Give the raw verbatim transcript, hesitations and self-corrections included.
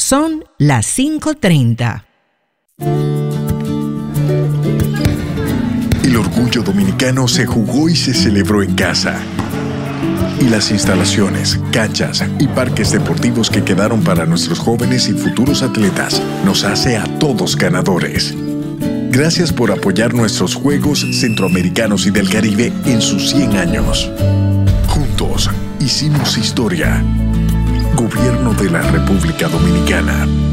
Son las cinco treinta. El orgullo dominicano se jugó y se celebró en casa. Y las instalaciones, canchas y parques deportivos que quedaron para nuestros jóvenes y futuros atletas nos hace a todos ganadores. Gracias por apoyar nuestros Juegos Centroamericanos y del Caribe en sus cien años. Juntos hicimos historia. Gobierno de la República Dominicana.